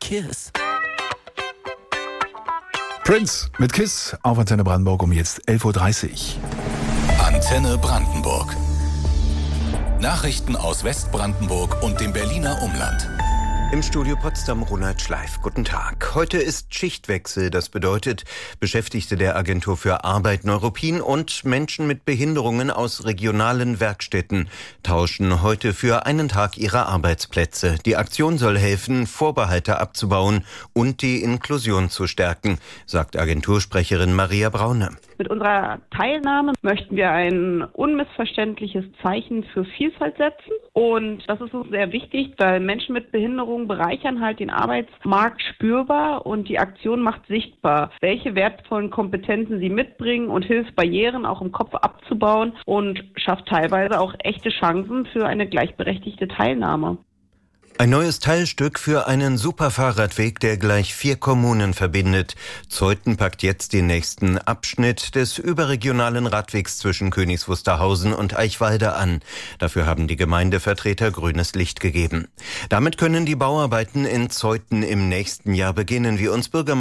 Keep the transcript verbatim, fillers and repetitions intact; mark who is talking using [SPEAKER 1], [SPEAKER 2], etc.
[SPEAKER 1] Kiss.
[SPEAKER 2] Prince mit Kiss auf Antenne Brandenburg um jetzt elf Uhr dreißig.
[SPEAKER 3] Antenne Brandenburg. Nachrichten aus Westbrandenburg und dem Berliner Umland.
[SPEAKER 4] Im Studio Potsdam Ronald Schleif. Guten Tag. Heute ist Schichtwechsel. Das bedeutet, Beschäftigte der Agentur für Arbeit Neuruppin und Menschen mit Behinderungen aus regionalen Werkstätten tauschen heute für einen Tag ihre Arbeitsplätze. Die Aktion soll helfen, Vorbehalte abzubauen und die Inklusion zu stärken, sagt Agentursprecherin Maria Braune.
[SPEAKER 5] Mit unserer Teilnahme möchten wir ein unmissverständliches Zeichen für Vielfalt setzen. Und das ist uns sehr wichtig, weil Menschen mit Behinderung bereichern halt den Arbeitsmarkt spürbar und die Aktion macht sichtbar, welche wertvollen Kompetenzen sie mitbringen und hilft, Barrieren auch im Kopf abzubauen und schafft teilweise auch echte Chancen für eine gleichberechtigte Teilnahme.
[SPEAKER 4] Ein neues Teilstück für einen Superfahrradweg, der gleich vier Kommunen verbindet. Zeuthen packt jetzt den nächsten Abschnitt des überregionalen Radwegs zwischen Königs Wusterhausen und Eichwalde an. Dafür haben die Gemeindevertreter grünes Licht gegeben. Damit können die Bauarbeiten in Zeuthen im nächsten Jahr beginnen, wie uns Bürgermeister